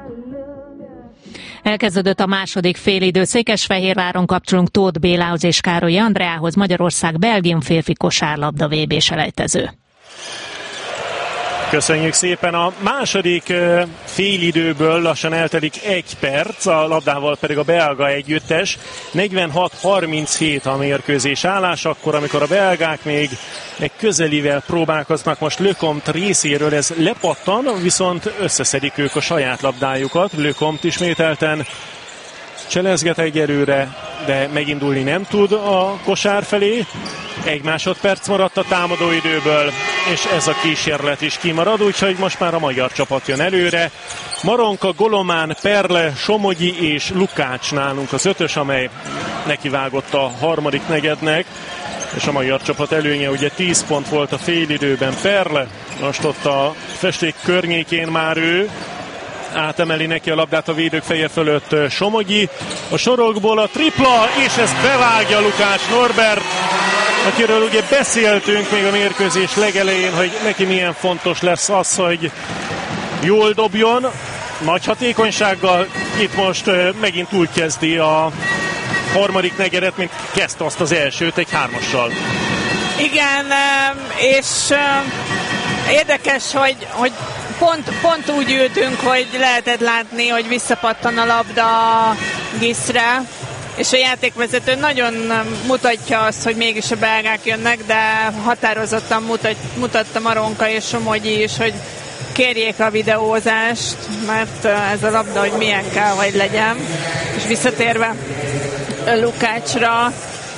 Elkezdődött a második félidő. Székesfehérváron kapcsolunk Tóth Bélához és Károly Andreához. Magyarország-Belgium férfi kosárlabda VB-selejtező. Köszönjük szépen! A második félidőből lassan eltelik 1 perc, a labdával pedig a belga együttes. 46-37 a mérkőzés állás, akkor amikor a belgák még egy közelivel próbálkoznak. Most Lecomte részéről ez lepattan, viszont összeszedik ők a saját labdájukat. Lecomte ismételten cselezget egyelőre, de megindulni nem tud a kosár felé. 1 másodperc maradt a támadóidőből, és ez a kísérlet is kimarad, úgyhogy most már a magyar csapat jön előre. Maronka, Golomán, Perle, Somogyi és Lukács nálunk az 5-ös, amely nekivágott a harmadik negyednek, és a magyar csapat előnye ugye 10 pont volt a félidőben. Perle, most ott a festék környékén már ő, átemeli neki a labdát a védők feje fölött Somogyi. A sorokból a tripla, és ezt bevágja Lukács Norbert, akiről ugye beszéltünk még a mérkőzés legelején, hogy neki milyen fontos lesz az, hogy jól dobjon, nagy hatékonysággal. Itt most megint úgy kezdi a harmadik negyedet, mint kezdte azt az elsőt egy 3-assal. Igen, és érdekes, hogy pont úgy ültünk, hogy lehetett látni, hogy visszapattan a labda Giszre, és a játékvezető nagyon mutatja azt, hogy mégis a belgák jönnek, de határozottan mutatta Maronka és Somogyi is, hogy kérjék a videózást, mert ez a labda, hogy milyen kell, hogy legyen. És visszatérve Lukácsra,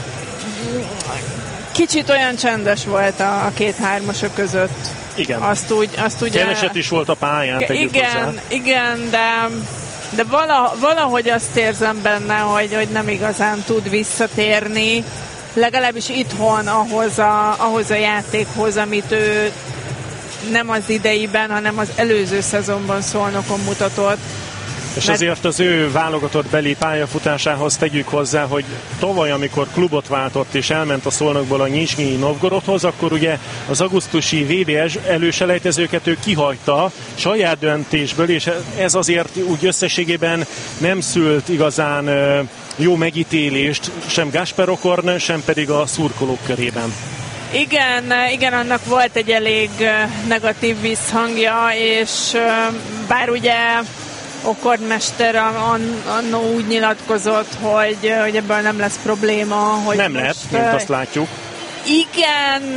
kicsit olyan csendes volt a 2-3-asok között. Igen. Azt úgy keveset is volt a pályán. Igen, de valahogy azt érzem benne, hogy nem igazán tud visszatérni, legalábbis itthon ahhoz a játékhoz, amit ő nem az ideiben, hanem az előző szezonban Szolnokon mutatott. És azért az ő válogatott beli pályafutásához tegyük hozzá, hogy tavaly, amikor klubot váltott és elment a Szolnokból a Nyizsnyi Novgorodhoz, akkor ugye az augusztusi VB előselejtezőket ő kihagyta saját döntésből, és ez azért úgy összességében nem szült igazán jó megítélést sem Gáspár Okorn, sem pedig a szurkolók körében. Igen, annak volt egy elég negatív visszhangja, és bár ugye Okornmester annó úgy nyilatkozott, hogy ebből nem lesz probléma. Hogy nem lehet, mint azt látjuk. Igen,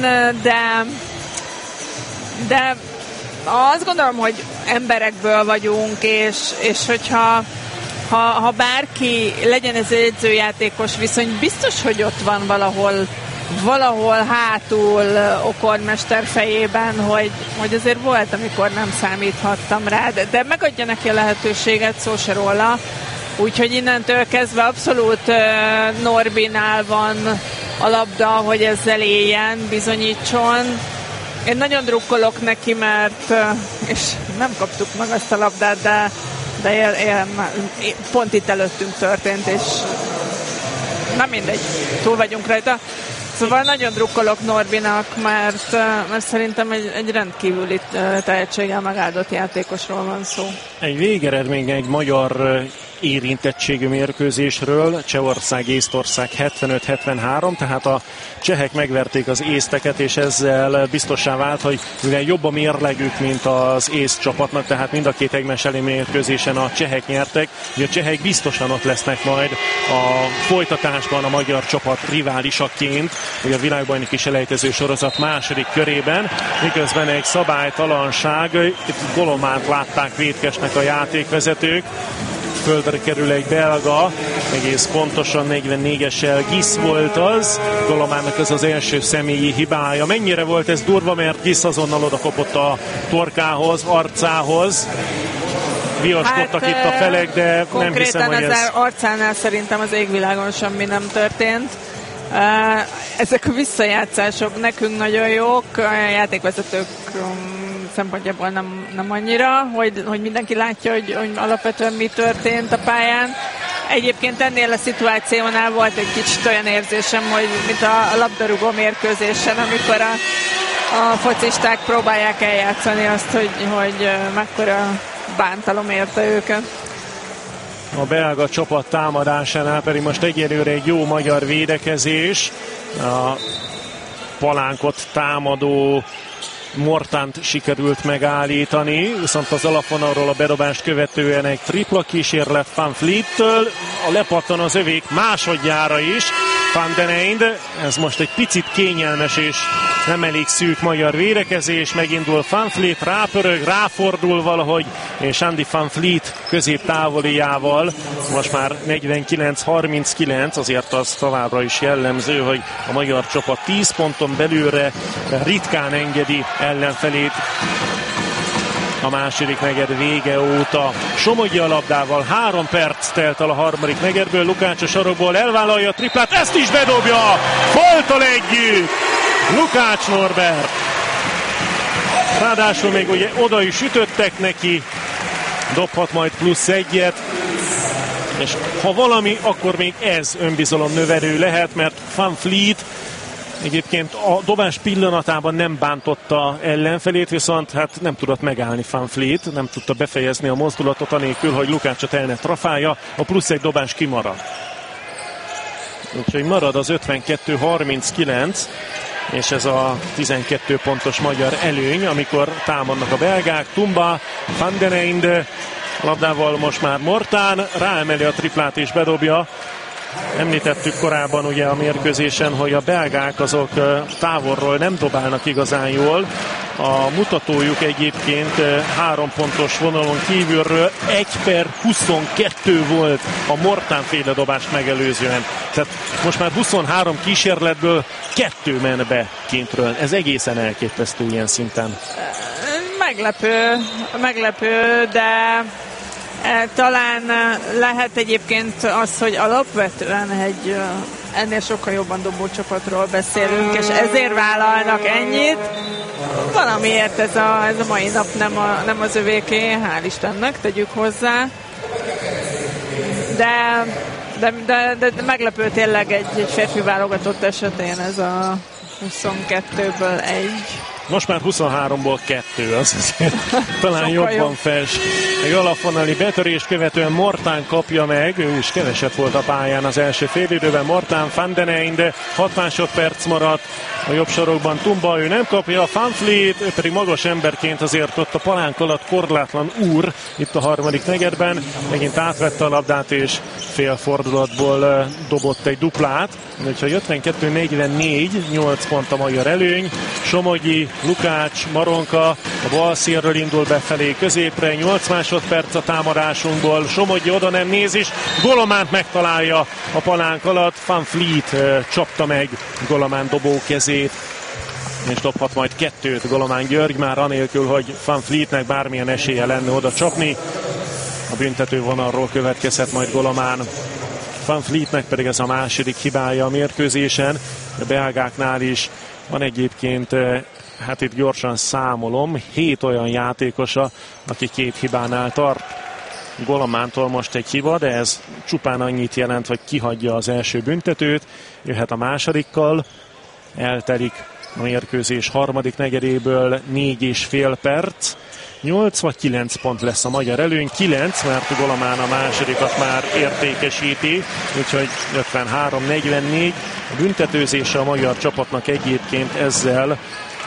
de azt gondolom, hogy emberekből vagyunk, és hogyha ha bárki legyen ez egy edzőjátékos viszony, biztos, hogy ott van valahol hátul Okornmester fejében, hogy azért volt, amikor nem számíthattam rá, de megadja neki a lehetőséget, szó se róla. Úgyhogy innentől kezdve abszolút Norbinál van a labda, hogy ezzel éljen, bizonyítson. Én nagyon drukkolok neki, mert és nem kaptuk meg azt a labdát, de pont itt előttünk történt, és na mindegy, túl vagyunk rajta. Szóval nagyon drukkolok Norbinak, mert szerintem egy rendkívüli tehetséggel megáldott játékosról van szó. Egy végeredmény egy magyar érintettségű mérkőzésről, Csehország-Észtország 75-73, tehát a csehek megverték az észteket, és ezzel biztossá vált, hogy mivel jobb a mérlegük, mint az észt csapatnak, tehát mind a két egymás elleni mérkőzésen a csehek nyertek, hogy a csehek biztosan ott lesznek majd a folytatásban a magyar csapat riválisaként, hogy a világbajnoki selejtező sorozat második körében, miközben egy szabálytalanság, itt Golománt látták vétkesnek a játékvezetők, földre kerül egy belga, egész pontosan 44-essel Gisz volt az, Golománnak ez az első személyi hibája. Mennyire volt ez durva, mert Gisz azonnal odakopott a torkához, arcához. Viaskodtak itt a felek, de nem hiszem, hogy ez... Konkrétan az arcánál szerintem az égvilágon semmi nem történt. Ezek a visszajátszások nekünk nagyon jók, a játékvezetők szempontjából nem annyira, hogy mindenki látja, hogy alapvetően mi történt a pályán. Egyébként ennél a szituációnál volt egy kicsit olyan érzésem, hogy mint a labdarúgó mérkőzésen, amikor a focisták próbálják eljátszani azt, hogy mekkora bántalom érte őket. A belga csapat támadásánál pedig most egyelőre egy jó magyar védekezés. A palánkot támadó Mortánt sikerült megállítani, viszont az alapvonalról a bedobást követően egy tripla kísérlet Van Vleet-től, a lepattan az övék másodjára is. Van den Eynde, ez most egy picit kényelmes és nem elég szűk magyar védekezés, megindul Van Vleet, rápörög, ráfordul valahogy, és Andy Van Vleet középtávolijával, most már 49-39, azért az továbbra is jellemző, hogy a magyar csapat 10 ponton belülre ritkán engedi ellenfelét a második negyed vége óta. Somogyi a labdával, 3 perc telt el a harmadik negyedből, Lukács a sarokból elvállalja a triplát, ezt is bedobja! Folttal együtt! Lukács Norbert! Ráadásul még ugye oda is ütöttek neki, dobhat majd plusz egyet, és ha valami, akkor még ez önbizalom növelő lehet, mert Van Vleet egyébként a dobás pillanatában nem bántotta ellenfelét, viszont hát nem tudott megállni Van Vleet, nem tudta befejezni a mozdulatot anélkül, hogy Lukácsot el ne trafálja, a plusz egy dobás kimarad. Úgyhogy marad az 52-39, és ez a 12 pontos magyar előny, amikor támadnak a belgák. Tumba, Van den Eynde, labdával most már Mortán, ráemeli a triplát és bedobja. Említettük korábban ugye a mérkőzésen, hogy a belgák azok távolról nem dobálnak igazán jól. A mutatójuk egyébként 3 pontos vonalon kívülről 1/22 volt a Mortán féle dobást megelőzően. Tehát most már 23 kísérletből 2 ment be kintről. Ez egészen elképesztő ilyen szinten. Meglepő, de talán lehet egyébként az, hogy alapvetően egy ennél sokkal jobban dobó csapatról beszélünk, és ezért vállalnak ennyit. Valamiért ez a mai nap nem az övéké, hál' Istennek, tegyük hozzá. De meglepő tényleg egy férfi válogatott esetén ez a 22-ből 1. Most már 23-ból 2, az azért talán jobban fest. Egy alapvonali betörést követően Mortán kapja meg, ő is keveset volt a pályán az első félidőben. Mortán, Van den Eynde, 6 másodperc maradt a jobb sarokban. Tumba, ő nem kapja, Van Vleet, ő pedig magas emberként azért ott a palánk alatt korlátlan úr itt a harmadik negyedben. Megint átvette a labdát és félfordulatból dobott egy duplát. Úgyhogy 52-44, 8 pont a magyar előny. Somogyi, Lukács, Maronka a bal szélről indul befelé középre, 8 másodperc a támadásunkból, Somogyi oda nem néz is, Golománt megtalálja a palánk alatt, Van Vleet csapta meg Golomán dobó kezét, és dobhat majd 2 Golomán György, már anélkül, hogy Van Vleetnek bármilyen esélye lenne oda csapni. A büntetővonalról következhet majd Golomán. Van Vleetnek pedig ez a második hibája a mérkőzésen, a belgáknál is van egyébként, hát itt gyorsan számolom, 7 olyan játékosa, aki 2 hibánál tart. Golomántól most egy hiba, de ez csupán annyit jelent, hogy kihagyja az első büntetőt, jöhet a másodikkal, eltelik a mérkőzés harmadik negyedéből 4,5 perc. 8 vagy 9 pont lesz a magyar előny, 9, mert Golomán a másodikat már értékesíti, úgyhogy 53-44. A büntetőzése a magyar csapatnak egyébként ezzel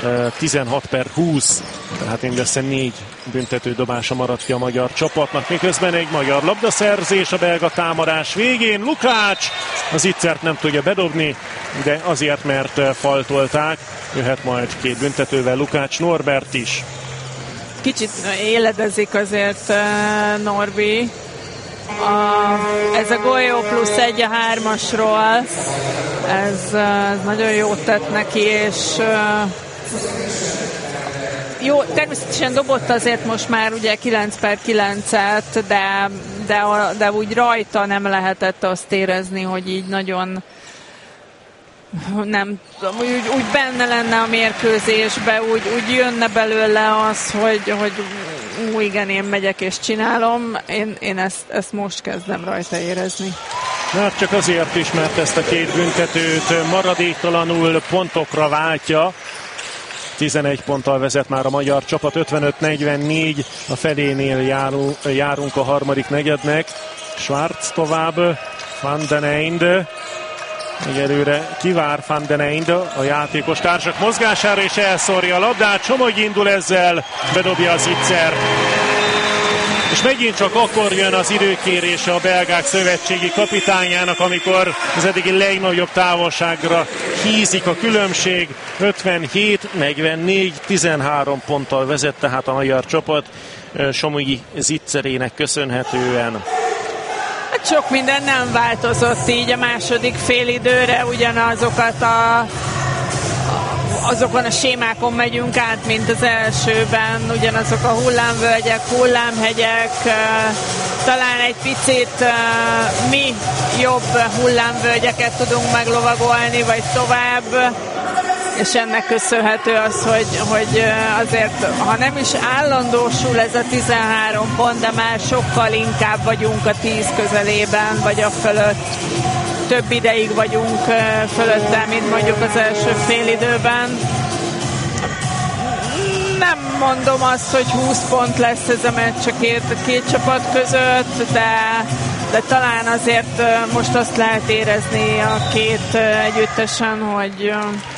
16/20, tehát mindössze 4 büntetődobása maradt ki a magyar csapatnak, miközben egy magyar labdaszerzés a belga támadás végén. Lukács az ittszert nem tudja bedobni, de azért, mert faltolták, jöhet majd 2 büntetővel Lukács Norbert is. Kicsit éledezik azért Norbi. Ez a golyó plusz 1 a 3-asról, ez nagyon jót tett neki, és jó, természetesen dobott azért most már ugye 9/9-et, de úgy rajta nem lehetett azt érezni, hogy így nagyon nem úgy benne lenne a mérkőzésbe, úgy jönne belőle az, hogy igen, én megyek és csinálom. Én ezt most kezdem rajta érezni. Mert csak azért is, mert ezt a 2 büntetőt maradéktalanul pontokra váltja. 11 ponttal vezet már a magyar csapat, 55-44, a felénél járunk a harmadik negyednek. Schwarz tovább, Van den Einde. Egyelőre kivár Van den Einde a játékos társak mozgására, és elszórja a labdát. Somogyi indul ezzel, bedobja az Zitzer. És megint csak akkor jön az időkérése a belgák szövetségi kapitányának, amikor az eddigi legnagyobb távolságra hízik a különbség. 57-44, 13 ponttal vezet tehát a magyar csapat Somogyi Zitzerének köszönhetően. Hát sok minden nem változott így a második félidőre, azokon a sémákon megyünk át, mint az elsőben, ugyanazok a hullámvölgyek, hullámhegyek, talán egy picit mi jobb hullámvölgyeket tudunk meglovagolni, vagy tovább, és ennek köszönhető az, hogy azért, ha nem is állandósul ez a 13 pont, de már sokkal inkább vagyunk a 10 közelében, vagy a fölött. Több ideig vagyunk fölötte, mint mondjuk az első félidőben. Nem mondom azt, hogy 20 pont lesz ez a meccs a két csapat között, de talán azért most azt lehet érezni a két együttesen, hogy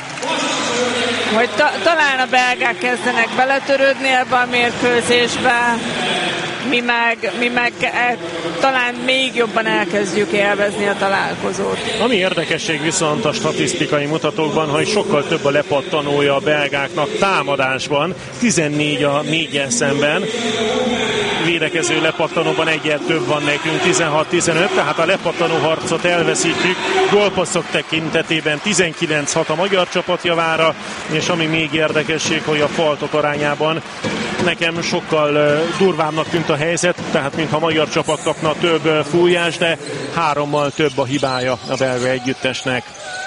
talán a belgák kezdenek beletörődni ebbe a mérkőzésbe, mi meg talán még jobban elkezdjük élvezni a találkozót. Ami érdekesség viszont a statisztikai mutatókban, hogy sokkal több a lepattanója a belgáknak támadásban, 14 a 4-jel szemben. Védekező lepattanóban egyel több van nekünk, 16-15, tehát a lepattanó harcot elveszítjük. Gólpasszok tekintetében 19-6 a magyar csapat javára, és ami még érdekesség, hogy a faltok arányában nekem sokkal durvábbnak tűnt a helyzet, tehát mintha a magyar csapat kapna több fújás, de 3-mal több a hibája a belga együttesnek.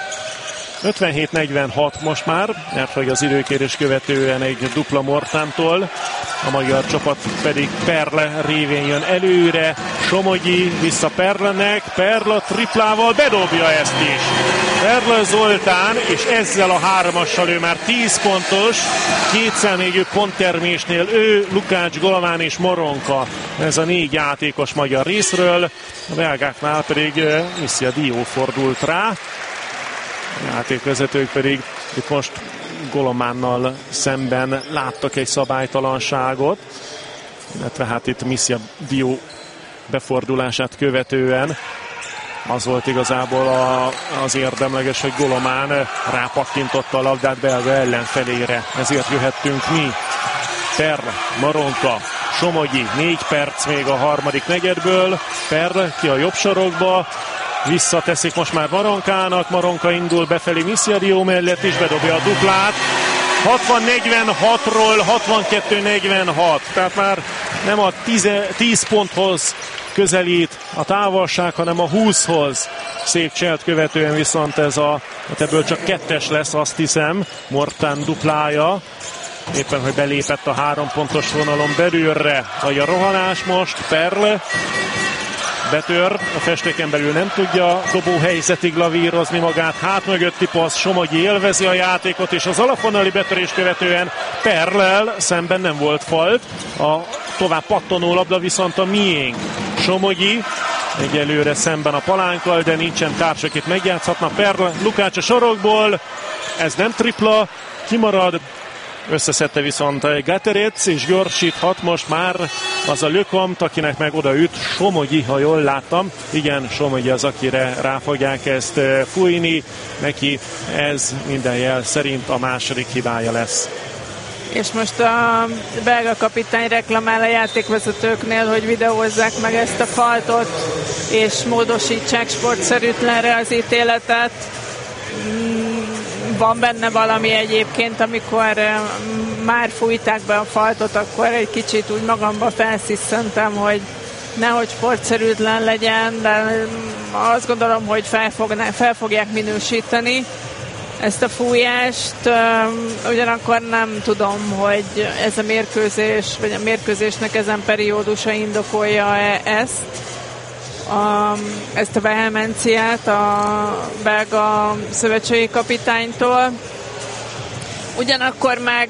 57-46 most már, mert hogy az időkérés követően egy dupla Mortántól, a magyar csapat pedig Perle révén jön előre, Somogyi vissza Perlenek, Perle triplával bedobja ezt is. Perle Zoltán, és ezzel a hármassal ő már 10 pontos, kétszámjegyű ponttermésnél ő, Lukács, Golován és Moronka. Ez a 4 játékos magyar részről, a belgáknál pedig Missia Dio fordult rá. A játékvezetők pedig itt most Golománnal szemben láttak egy szabálytalanságot, illetve hát itt Missia Dio befordulását követően az volt igazából az érdemleges, hogy Golomán rápattintotta a labdát belga ellenfelére, ezért jöhettünk mi. Perl, Moronka, Somogyi, 4 perc még a harmadik negyedből, Perl ki a jobb sarokba, visszateszik most már Moronkának, Moronka indul befelé Missia Dio mellett is, bedobja a duplát. 60-46-ról 62-46, tehát már nem a 10 ponthoz közelít a távolság, hanem a 20-hoz. Szép cselt követően viszont ebből csak 2-es lesz, azt hiszem, Mortán duplája. Éppen, hogy belépett a 3 pontos vonalon belülre. Vagy a rohanás most, Perle betör, a festéken belül nem tudja dobó helyzetig lavírozni magát, hát mögötti passz, Somogyi élvezi a játékot, és az alapvonali betörés követően Perlel szemben nem volt falt, a tovább pattanó labda viszont a miénk. Somogyi egyelőre szemben a palánkkal, de nincsen társ, akit megjátszhatna. Perle, Lukács a sorokból, ez nem tripla, kimarad. Összeszedte viszont Gaterec, és gyorsíthat most már az a Lökomt, akinek meg odaüt Somogyi, ha jól láttam. Igen, Somogyi az, akire rá fogják ezt fújni. Neki ez minden jel szerint a második hibája lesz. És most a belga kapitány reklamál a játékvezetőknél, hogy videózzák meg ezt a faltot, és módosítsák sportszerűtlenre az ítéletet. Van benne valami egyébként, amikor már fújták be a faltot, akkor egy kicsit úgy magamba felszisszentem, hogy nehogy sportszerűtlen legyen, de azt gondolom, hogy fel fogják minősíteni ezt a fújást. Ugyanakkor nem tudom, hogy ez a mérkőzés, vagy a mérkőzésnek ezen periódusa indokolja ezt a vehemenciát a belga szövetségi kapitánytól. ugyanakkor meg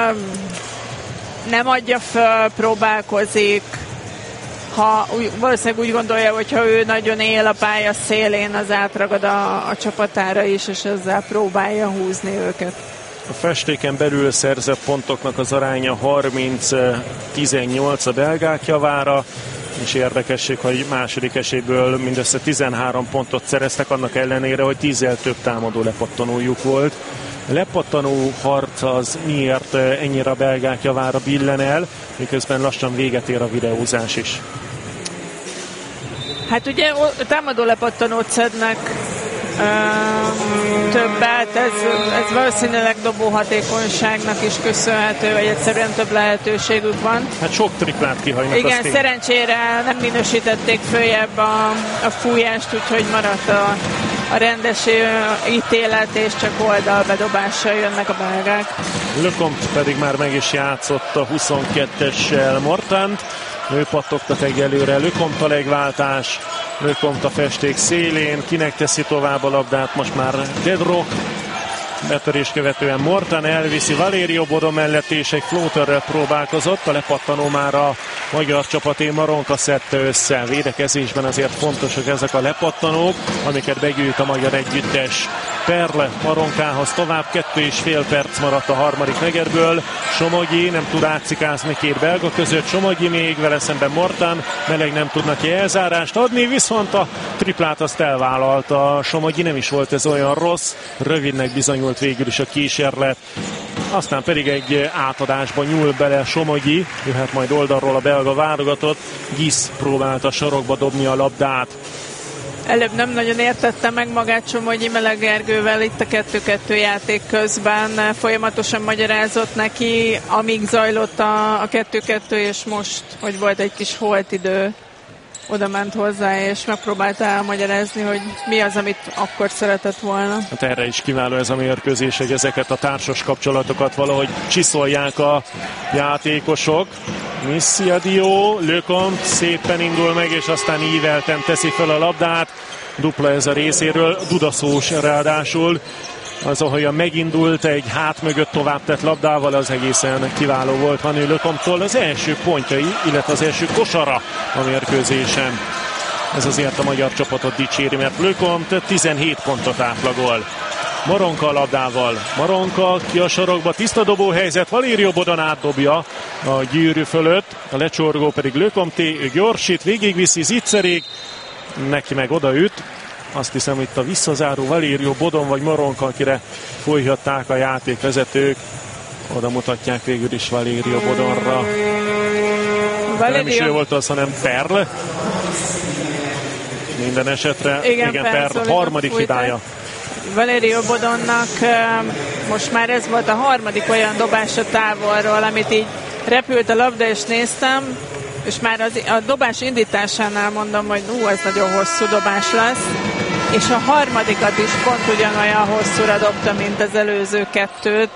nem adja föl, próbálkozik. Valószínűleg úgy gondolja, hogy ha ő nagyon él a pálya szélén, az átragad a csapatára is, és ezzel próbálja húzni őket. A festéken belül szerzett pontoknak az aránya 30-18 a belgák javára, és érdekesség, hogy második esélyből mindössze 13 pontot szereztek, annak ellenére, hogy 10-el több támadó lepattanójuk volt. A lepattanó harc az miért ennyire a belgák javára billen el, miközben lassan véget ér a videózás is. Hát ugye támadó lepattanót szednek többet, ez valószínűleg dobóhatékonyságnak is köszönhető, vagy egyszerűen több lehetőségük van. Hát sok triplát kihagynak. Igen, szerencsére nem minősítették följebb a fújást, úgyhogy maradt a rendes ítélet, és csak oldalbedobással jönnek a belgák. Lecomte pedig már meg is játszott a 22-essel Mortant. Ő pattogtak egyelőre, Lecomte a legváltás, Lecomte a festék szélén, kinek teszi tovább a labdát, most már Dedrog, betörés követően Mortan elviszi Valerio Bodon mellett, és egy floaterrel próbálkozott, a lepattanó már a magyar csapaté Maronka szedte össze. Védekezésben azért fontosak ezek a lepattanók, amiket begyűjt a magyar együttes. Perle Maronkához tovább, 2,5 perc maradt a harmadik negerből. Somogyi nem tud átszikázni két belga között, Somogyi még, vele szemben Mortan, meleg nem tudnak elzárást adni, viszont a triplát azt elvállalta Somogyi, nem is volt ez olyan rossz, rövidnek bizonyult végül is a kísérlet. Aztán pedig egy átadásba nyúl bele Somogyi, jöhet majd oldalról a belga válogatott, Gisz próbálta sarokba dobni a labdát. Előbb nem nagyon értette meg magát Somogyi Meleg Gergővel itt a 2-2 játék közben. Folyamatosan magyarázott neki, amíg zajlott a 2-2, és most, hogy volt egy kis holtidő, oda ment hozzá, és megpróbálta elmagyarázni, hogy mi az, amit akkor szeretett volna. Hát erre is kiváló ez a mérkőzés, hogy ezeket a társas kapcsolatokat valahogy csiszolják a játékosok. Missiadio, Lecomte szépen indul meg, és aztán ívelten teszi fel a labdát. Dupla ez a részéről, Dudaszós ráadásul. Az, ahogyan megindult egy hát mögött tovább tett labdával, az egészen kiváló volt Hannu Lecomte-tól. Az első pontjai, illetve az első kosara a mérkőzésen. Ez azért a magyar csapatot dicséri, mert Lecomte 17 pontot átlagol. Maronka a labdával. Maronka ki a sarokba, tiszta dobóhelyzet, Valerio Bodon átdobja a gyűrű fölött, a lecsorgó pedig Lecomte, ő gyorsít, végigviszi Zicserig, neki meg odaüt. Azt hiszem, itt a visszazáró Valerio Bodon vagy Maronka, akire folyhatták a játékvezetők. Oda mutatják végül is Valerio Bodonra. Nem is ő volt az, hanem Perle. Minden esetre, igen Perle harmadik hibája. Valerio Bodonnak most már ez volt a harmadik olyan dobása távolról, amit így repült a labda, és néztem, és már a dobás indításánál mondom, hogy ez nagyon hosszú dobás lesz, és a harmadikat is pont ugyanolyan hosszúra dobta, mint az előző kettőt.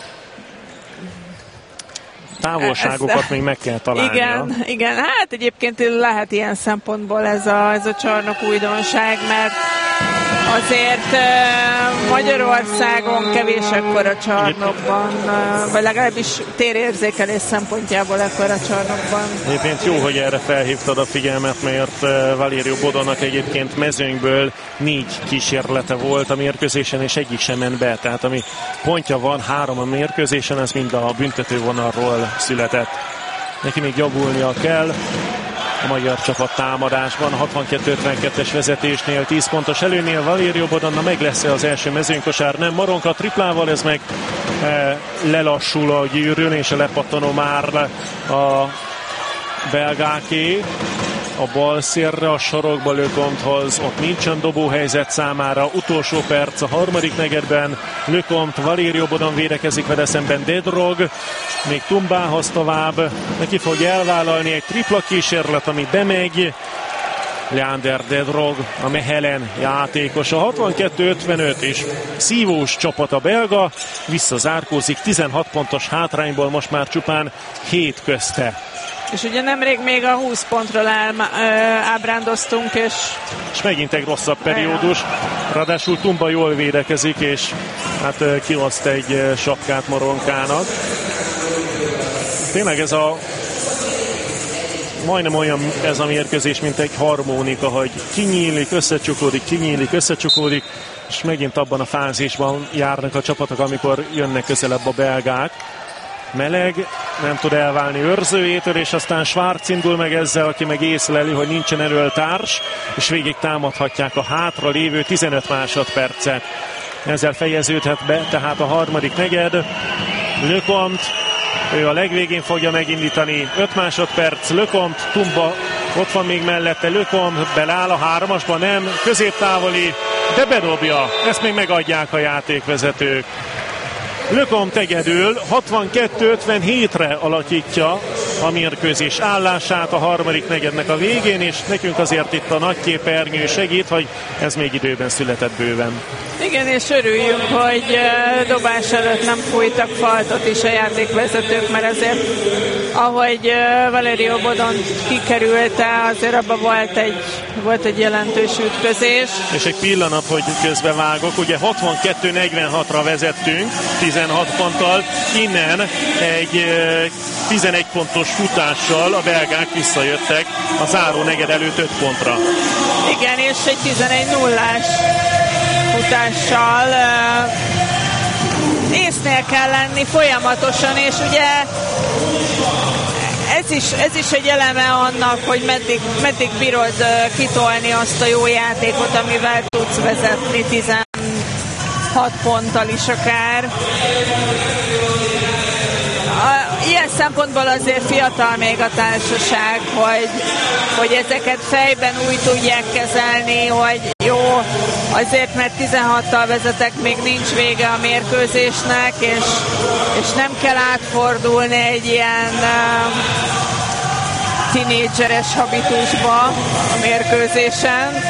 Távolságokat még meg kell találnia. Igen, hát egyébként lehet ilyen szempontból ez a csarnok újdonság, mert azért Magyarországon kevés ekkora csarnokban, vagy legalábbis térérzékelés szempontjából ekkora csarnokban. Egyébként jó, hogy erre felhívtad a figyelmet, mert Valerio Bodonnak egyébként mezőnyből 4 kísérlete volt a mérkőzésen, és egyik sem ment be. Tehát ami pontja van, 3 a mérkőzésen, ez mind a büntetővonalról született. Neki még javulnia kell. A magyar csapat támadásban 62-52-es vezetésnél, 10 pontos előnél Valerio Bodonna meg lesz az első mezőnykosár, nem Maronka triplával, ez meg lelassul a gyűrűn, és a lepattanó már a belgáké. A bal szélre, a sarokba Lecomte-hoz, ott nincsen dobóhelyzet számára, utolsó perc a harmadik negyedben, Lecomte, Valerio Bodon védekezik vele szemben, Dedrog, még Tumbához tovább, neki fog elvállalni egy tripla kísérlet, ami bemegy, Leander Dedrog, a Mechelen játékos, a 62-55 és szívós csapat a belga, visszazárkózik, 16 pontos hátrányból most már csupán 7 közte. És ugye nemrég még a 20 pontról ábrándoztunk, és megint egy rosszabb periódus. Ráadásul Tumba jól védekezik, és hát kioszt egy sapkát Moronkának. Tényleg ez majdnem olyan ez a mérkőzés, mint egy harmonika, hogy kinyílik, összecsukódik, és megint abban a fázisban járnak a csapatok, amikor jönnek közelebb a belgák. Meleg nem tud elválni őrzőjétől, és aztán Schwarz indul meg ezzel, aki meg észleli, hogy nincsen erőltárs, és végig támadhatják a hátra lévő 15 másodpercet. Ezzel fejeződhet be tehát a harmadik negyed. Lecomte, ő a legvégén fogja megindítani, 5 másodperc, Lecomte, Tumba ott van még mellette, Lecomte beláll a hármasba, nem, középtávoli, de bedobja, ezt még megadják a játékvezetők. Lecomte egyedül 62-57-re alakítja a mérkőzés állását a harmadik negyednek a végén, és nekünk azért itt a nagyképernyő segít, hogy ez még időben született bőven. Igen, és örüljünk, hogy dobás előtt nem fújtak faltot is a játékvezetők, mert azért ahogy Valerio Bodon kikerülte, azért abban volt egy jelentős ütközés. És egy pillanat, hogy közbevágok, ugye 62-46-ra vezettünk, 16 ponttal, innen egy 11 pontos futással a belgák visszajöttek a záró negyed előtt 5 pontra. Igen, és egy 11-0-ás futással észnél kell lenni folyamatosan, és ugye ez is egy eleme annak, hogy meddig bírod kitolni azt a jó játékot, amivel tudsz vezetni 16 ponttal is akár. Ilyen szempontból azért fiatal még a társaság, hogy ezeket fejben úgy tudják kezelni, hogy jó, azért mert 16-tal vezetek, még nincs vége a mérkőzésnek, és nem kell átfordulni egy ilyen tinédzseres habitusba a mérkőzésen.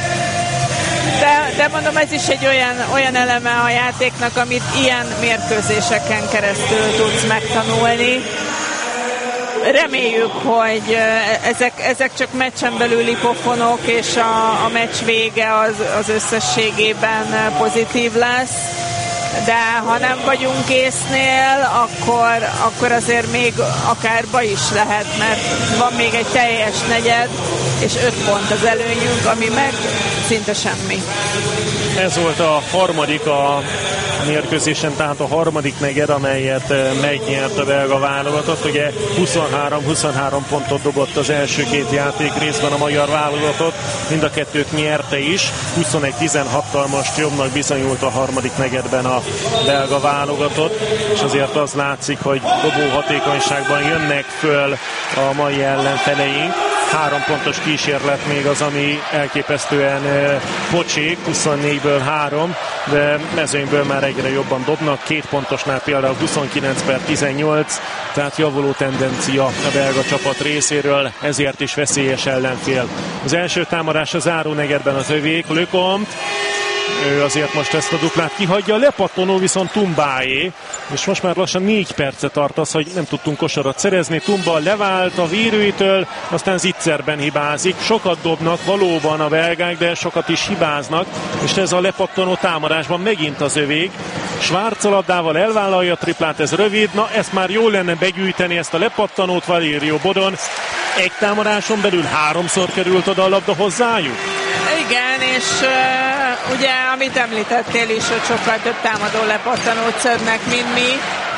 De mondom, ez is egy olyan eleme a játéknak, amit ilyen mérkőzéseken keresztül tudsz megtanulni. Reméljük, hogy ezek csak meccsen belüli pofonok, és a meccs vége az összességében pozitív lesz. De ha nem vagyunk észnél, akkor azért még akár baj is lehet, mert van még egy teljes negyed, és 5 pont az előnyünk, ami meg szinte semmi. Ez volt a harmadik a mérkőzésen, tehát a harmadik negyed, amelyet megnyert a belga válogatott. Ugye 23-23 pontot dobott az első két játék részben a magyar válogatott, mind a kettőt nyerte is. 21-16-tal most jobbnak bizonyult a harmadik negyedben a belga válogatott, és azért az látszik, hogy dobó hatékonyságban jönnek föl a mai ellenfeleink. 3 pontos kísérlet még az, ami elképesztően pocsék, 24-ből 3, de mezőnyből már egyre jobban dobnak, 2 pontosnál például 29/18, tehát javuló tendencia a belga csapat részéről, ezért is veszélyes ellenfél. Az első támadás a záró negyedben az övék, Lecomte, ő azért most ezt a duplát kihagyja, lepattanó viszont Tumbáé, és most már lassan 4 percet tart az, hogy nem tudtunk kosarat szerezni. Tumba levált a vírőitől, aztán zicserben hibázik. Sokat dobnak valóban a belgák, de sokat is hibáznak, és ez a lepattanó támadásban megint az övék. Schwarz a labdával elvállalja a triplát, ez rövid, na ezt már jól lenne begyűjteni, ezt a lepattanót. Valerio Bodon egy támadáson belül 3-szor került oda a labda hozzájuk. Igen, és ugye, amit említettél is, hogy sokkal több támadó lepattanót szednek, mint mi.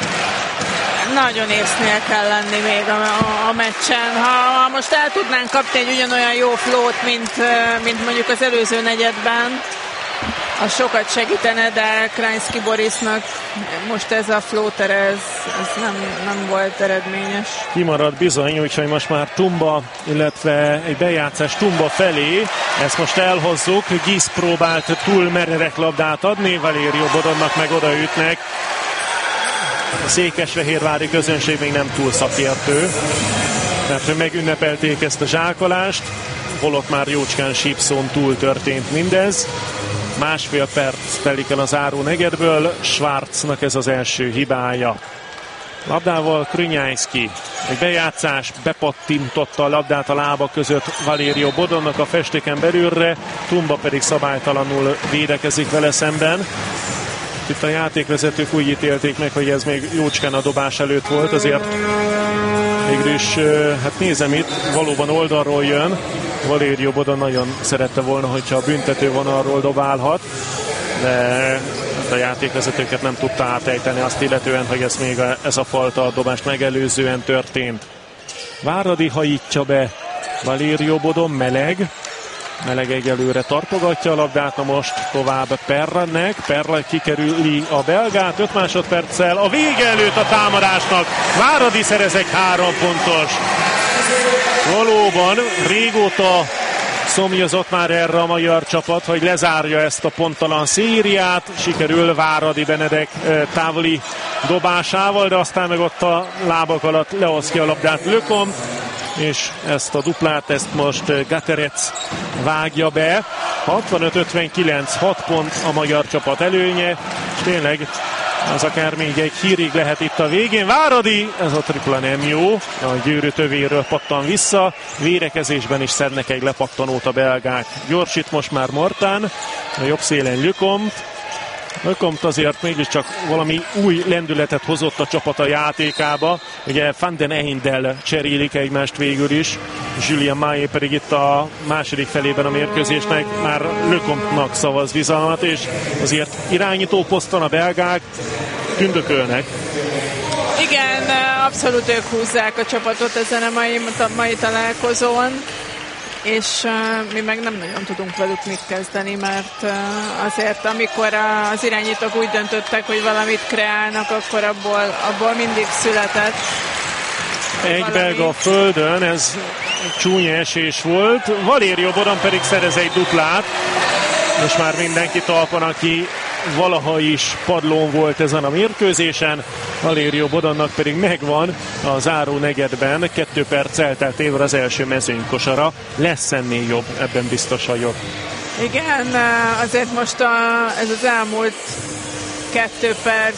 Nagyon észnél kell lenni még a meccsen. Ha most el tudnánk kapni egy ugyanolyan jó flót, mint mondjuk az előző negyedben, az sokat segítene, de Krajinski Borisnak most ez a flóter, ez nem volt eredményes. Kimarad bizony, úgyhogy most már Tumba, illetve egy bejátszás Tumba felé. Ezt most elhozzuk. Gisz próbált túl mererek labdát adni, Valerio Bodonnak meg odaütnek. A székesfehérvári közönség még nem túl szakértő, tehát megünnepelték ezt a zsákolást, holott már jócskán sípszón túl történt mindez. 1,5 perc telik el a záró negyedből, Schwarznak ez az első hibája. Labdával Krnyájszki. Egy bejátszás, bepattintotta a labdát a lába között Valerio Bodonnak a festéken belülre, Tumba pedig szabálytalanul védekezik vele szemben. Itt a játékvezetők úgy ítélték meg, hogy ez még jócskán a dobás előtt volt, azért végül is, hát nézem itt, valóban oldalról jön. Valerio Bodon nagyon szerette volna, hogyha a büntető vonalról dobálhat, de a játékvezetőket nem tudta átejteni azt illetően, hogy ez még ez a fajta dobást megelőzően történt. Váradi hajítja be Valerio Bodon, meleg egyelőre tartogatja a labdát, na most tovább Perranek, Perra kikerüli a belgát, 5 másodperccel a vége előtt a támadásnak, Váradi szerez egy 3 pontos. Valóban régóta szomjazott már erre a magyar csapat, hogy lezárja ezt a ponttalan szériát, sikerül Váradi Benedek távoli dobásával, de aztán meg ott a lábak alatt leosztja a labdát Lecomte, és ezt a duplát, ezt most Gaterec vágja be. 65-59, 6 pont a magyar csapat előnye, és tényleg az akár még egy hírig lehet itt a végén. Váradi, ez a tripla nem jó, a gyűrű tövéről pattan vissza, védekezésben is szednek egy lepattanót a belgák. Gyorsít most már Martán, a jobb szélen Lecomte azért mégiscsak valami új lendületet hozott a csapat a játékába. Ugye Van den Eynddel cserélik egymást végül is. Julien Maé pedig itt a második felében a mérkőzésnek már Lecomte-nak szavaz bizalmat, és azért irányító poszton a belgák tündökölnek. Igen, abszolút ők húzzák a csapatot ezen a mai találkozón, és mi meg nem nagyon tudunk velük mit kezdeni, mert azért amikor az irányítók úgy döntöttek, hogy valamit kreálnak, akkor abból mindig született. Egy belga a földön, ez csúnya esés volt, Valerio Bodon pedig szerez egy duplát, és már mindenki talpon, aki valaha is padlón volt ezen a mérkőzésen. Valerio Bodonnak pedig megvan a záró negyedben 2 perc elteltével az első mezőnykosara. Lesz ennél jobb, ebben biztos vagyok. Igen, azért most ez az elmúlt 2 perc,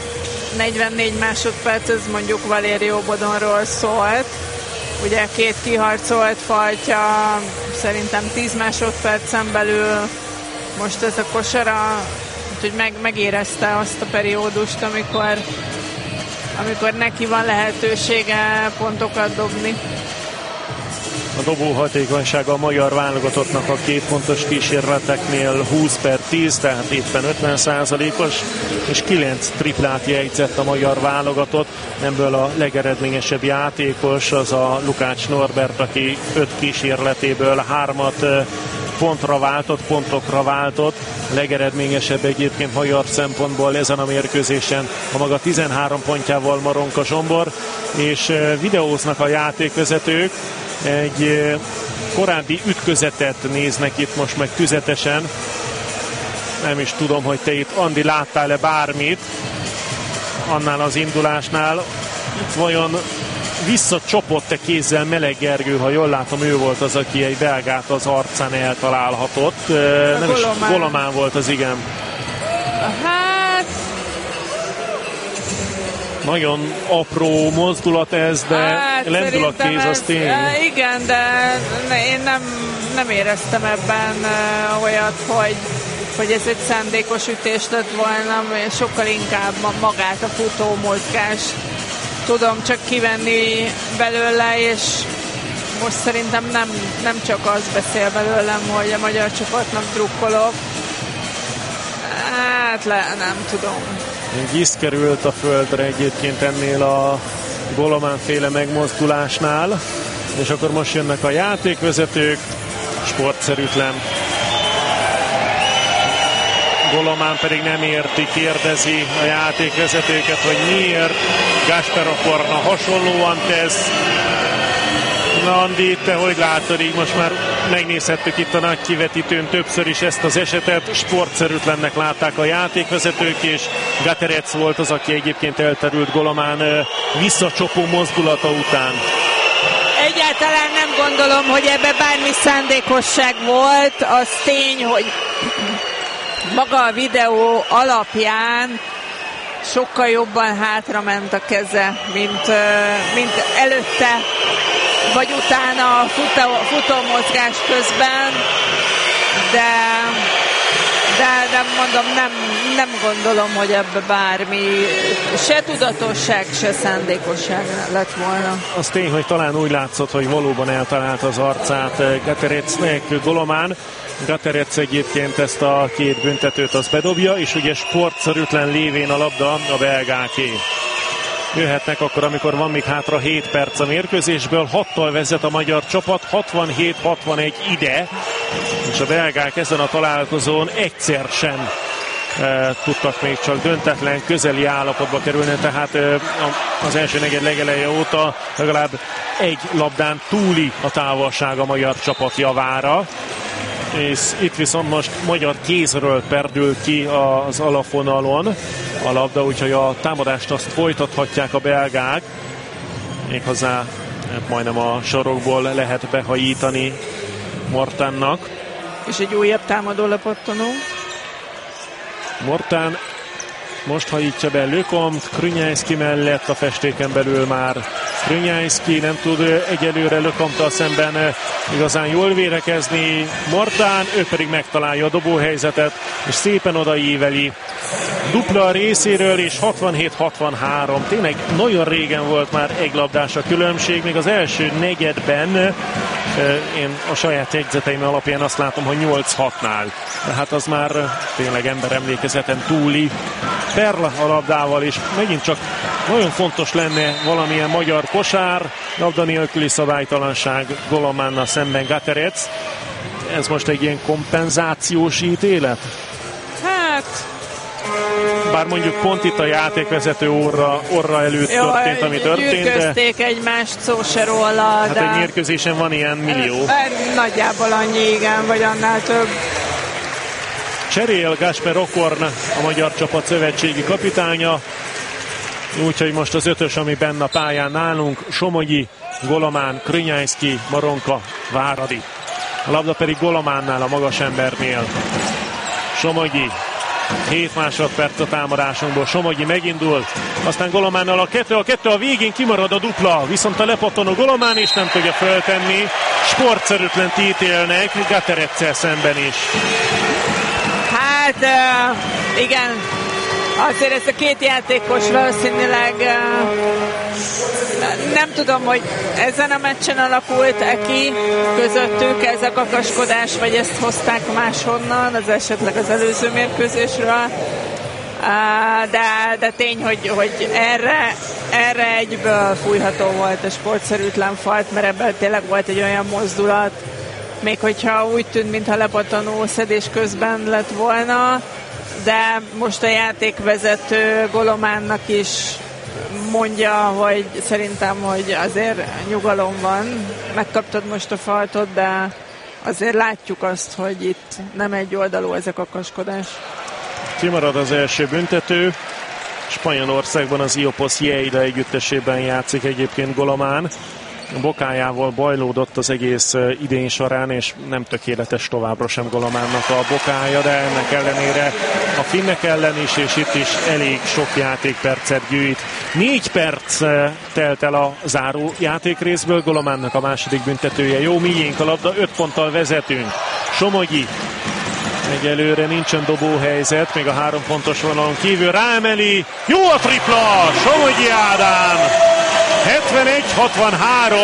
44 másodperc, ez mondjuk Valerio Bodonról szólt. Ugye 2 kiharcolt faltja, szerintem 10 másodpercen belül most ez a kosara, úgyhogy megérezte azt a periódust, amikor neki van lehetősége pontokat dobni. A dobó hatékonysága a magyar válogatottnak a 2 pontos kísérleteknél 20/10, tehát éppen 50%-os, és 9 triplát jegyzett a magyar válogatott. Ebből a legeredményesebb játékos az a Lukács Norbert, aki 5 kísérletéből 3-at pontokra váltott. Legeredményesebb egyébként magyar szempontból ezen a mérkőzésen a maga 13 pontjával Maronka Zsombor, és videóznak a játékvezetők. Egy korábbi ütközetet néznek itt most meg tüzetesen. Nem is tudom, hogy te itt, Andi, láttál-e bármit annál az indulásnál. Itt vajon visszacsapott-e kézzel Meleg Gergő, ha jól látom, ő volt az, aki egy belgát az arcán eltalálhatott. Nem is Golomán volt az, igen. Hát... Nagyon apró mozdulat ez, de lendül a kéz, az tény. Igen, de én nem éreztem ebben olyat, hogy ez egy szándékos ütés lett volna, sokkal inkább magát a futó mozgást tudom csak kivenni belőle, és most szerintem nem csak az beszél belőlem, hogy a magyar csapatnak drukkolok. Hát nem tudom. Gisz került a földre egyébként ennél a Golomán féle megmozdulásnál, és akkor most jönnek a játékvezetők, sportszerűtlen. Golomán pedig nem érti, kérdezi a játékvezetőket, hogy miért. Gasparov Korna hasonlóan tesz. Na, Andi, te hogy látod, így most már megnézhettük itt a nagy kivetítőn többször is ezt az esetet. Sportszerűtlennek látták a játékvezetők, és Gaterec volt az, aki egyébként elterült Golomán visszacsapó mozdulata után. Egyáltalán nem gondolom, hogy ebbe bármi szándékosság volt. Az tény, hogy maga a videó alapján sokkal jobban hátra ment a keze, mint előtte, vagy utána a futómozgás közben, de mondom, nem gondolom, hogy ebbe bármi se tudatosság, se szándékosság lett volna. Az tény, hogy talán úgy látszott, hogy valóban eltalálta az arcát Gaterecnek Golomán. Gaterec egyébként ezt a két büntetőt az bedobja, és ugye sportszerűtlen lévén a labda a belgáké. Jöhetnek akkor, amikor van még hátra 7 perc a mérkőzésből, 6-tal vezet a magyar csapat, 67-61 ide, és a belgák ezen a találkozón egyszer sem tudtak még csak döntetlen, közeli állapotba kerülni, tehát az első negyed legeleje óta legalább egy labdán túli a távolság a magyar csapat javára. És itt viszont most magyar kézről perdül ki az alapvonalon a labda, úgyhogy a támadást azt folytathatják a belgák. Méghozzá majdnem a sorokból lehet behajítani Mortánnak. És egy újabb támadó lepattanó. Mortán most hajítja be Lecomte, Krünyájszki mellett, a festéken belül már Krünyájszki nem tud egyelőre Lecomte-tal szemben igazán jól védekezni. Mortán, ő pedig megtalálja a dobóhelyzetet, és szépen odaíveli dupla részéről, és 67-63. Tényleg nagyon régen volt már egy labdás a különbség, még az első negyedben én a saját jegyzeteim alapján azt látom, hogy 8-6-nál. Tehát az már tényleg emberemlékezeten túli. Perl a labdával, és megint csak nagyon fontos lenne valamilyen magyar kosár, labda nélküli szabálytalanság Golománnal szemben Gaterec. Ez most egy ilyen kompenzációs ítélet? Hát... Bár mondjuk pont itt a játékvezető orra előtt történt, ami történt. Gyűrközték egymást, szó se róla. Hát egy mérkőzésen van ilyen millió. Nagyjából annyi, igen, vagy annál több. Cserél Gáspár Okorn, a magyar csapat szövetségi kapitánya. Úgyhogy most az ötös, ami benne a pályán nálunk, Somogyi, Golomán, Krünyájszki, Maronka, Váradi. A labda pedig Golománnál, a magas embernél. Somogyi, 7 másodperc a támadásunkból. Somogyi megindul, aztán Golománnal a kettő a végén kimarad a dupla, viszont a lepattanó Golomán is nem tudja föltenni. Sportszerűtlent ítélnek Gatereccel szemben is. Hát igen, azért ez a két játékos valószínűleg nem tudom, hogy ezen a meccsen alakult-e ki közöttük ez a kakaskodás, vagy ezt hozták máshonnan, az esetleg az előző mérkőzésről. De tény, hogy erre egyből fújható volt a sportszerűtlen falt, mert ebben tényleg volt egy olyan mozdulat, még hogyha úgy tűnt, mintha lepattanó szedés közben lett volna, de most a játékvezető Golománnak is mondja, hogy szerintem, hogy azért nyugalom van. Megkaptad most a faltot, de azért látjuk azt, hogy itt nem egy oldalú ez a kakaskodás. Kimarad az első büntető. Spanyolországban az Iopos Lleida együttesében játszik egyébként Golomán. Bokájával bajlódott az egész idén során, és nem tökéletes továbbra sem Golománnak a bokája, de ennek ellenére a finnek ellen is, és itt is elég sok játékpercet gyűjt. 4 perc telt el a záró játékrészből, Golománnak a második büntetője jó, miénk a labda, 5 ponttal vezetünk. Somogyi. Egyelőre nincsen dobóhelyzet, még a 3 pontos vonalon kívül ráemeli. Jó a tripla! Somogyi Ádám! 71-63,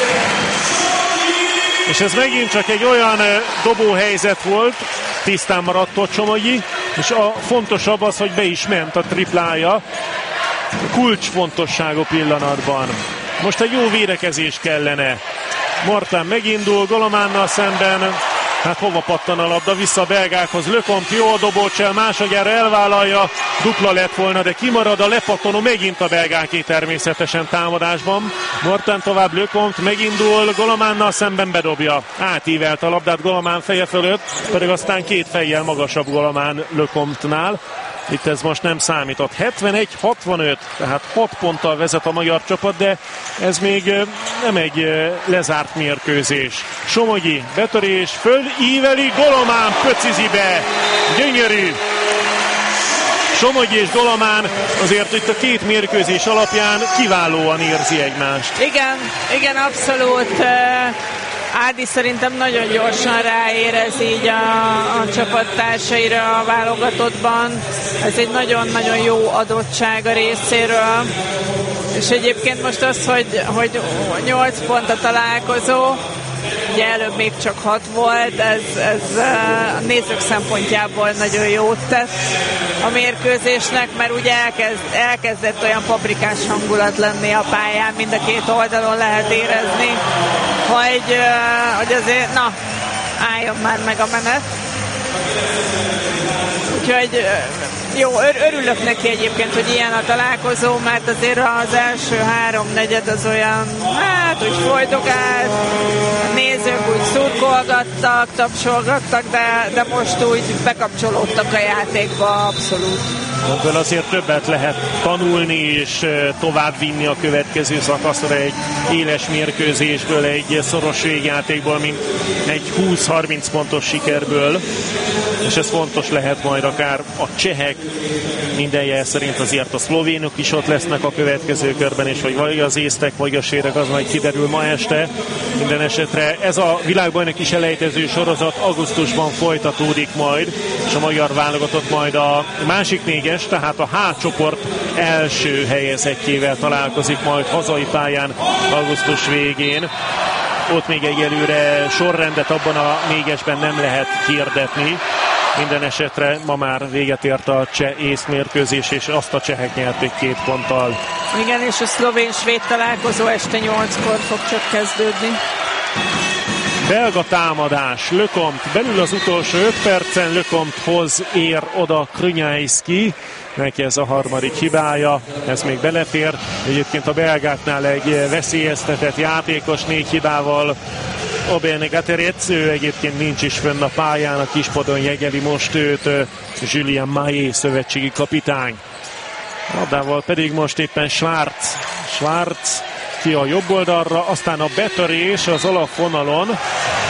és ez megint csak egy olyan dobóhelyzet volt, tisztán maradt ott Somogyi, és a fontosabb az, hogy be is ment a triplája, kulcsfontosságú pillanatban. Most egy jó védekezés kellene. Mortán megindul Golománnal szemben, hát hova pattan a labda, vissza a belgákhoz, Lecomte jó dobócsel, másodjára elvállalja, dupla lett volna, de kimarad a lepattanó, megint a belgáké természetesen támadásban. Mortán tovább, Lecomte megindul, Golománnal szemben bedobja, átívelt a labdát Golomán feje fölött, pedig aztán 2 fejjel magasabb Golomán Lecomte-nál. Itt ez most nem számított. 71-65, tehát 6 ponttal vezet a magyar csapat, de ez még nem egy lezárt mérkőzés. Somogyi, betörés, fölíveli, Golomán pöcizi be. Gyönyörű. Somogyi és Dolomán azért itt a két mérkőzés alapján kiválóan érzi egymást. Igen, abszolút. Ádi szerintem nagyon gyorsan ráérez így a csapattársaira a válogatottban. Ez egy nagyon-nagyon jó adottság a részéről. És egyébként most az, hogy 8 pont a találkozó, ugye előbb még csak 6 volt, ez a nézők szempontjából nagyon jót tett a mérkőzésnek, mert ugye elkezdett olyan paprikás hangulat lenni a pályán, mind a két oldalon lehet érezni, hogy azért, álljon már meg a menet. Úgyhogy jó, örülök neki egyébként, hogy ilyen a találkozó, mert azért az első 3/4 az olyan, úgy folytogált, nézők úgy szurkolgattak, tapsolgattak, de most úgy bekapcsolódtak a játékba abszolút. Ebből azért többet lehet tanulni és továbbvinni a következő szakaszra egy éles mérkőzésből, egy szoros végjátékból, mint egy 20-30 pontos sikerből. És ez fontos lehet majd akár a csehek, minden jel szerint azért a szlovénok is ott lesznek a következő körben, és vagy az észtek, vagy a sérek, az majd kiderül ma este. Minden esetre ez a világbajnoki selejtező sorozat augusztusban folytatódik majd, és a magyar válogatott majd a másik négyes, tehát a H csoport első helyezettjével találkozik majd hazai pályán augusztus végén. Ott még egyelőre sorrendet abban a négyesben nem lehet hirdetni. Minden esetre ma már véget ért a cseh-ész mérkőzés, és azt a csehek nyerték 2 ponttal. Igen, és a szlovén-svéd találkozó este 8-kor fog csak kezdődni. Belga támadás, Lecomte belül az utolsó 5 percen, Lecomtehoz ér oda Krünyájszki, neki ez a harmadik hibája, ez még belefér. Egyébként a belgáknál egy veszélyeztetett játékos 4 hibával, Obene Gaterec, ő egyébként nincs is fönn a pályán, a Kispadon jegyeli most őt Julien Maillé szövetségi kapitány. Labdával pedig most éppen Schwarz ki a jobb oldalra, aztán a betörés az alapvonalon.